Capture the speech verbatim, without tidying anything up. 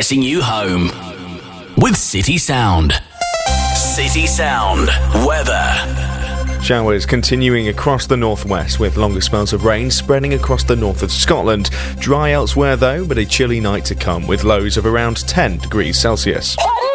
getting you home. With City Sound. City Sound. Weather. Showers continuing across the northwest with longer spells of rain spreading across the north of Scotland. Dry elsewhere though, but a chilly night to come with lows of around ten degrees Celsius.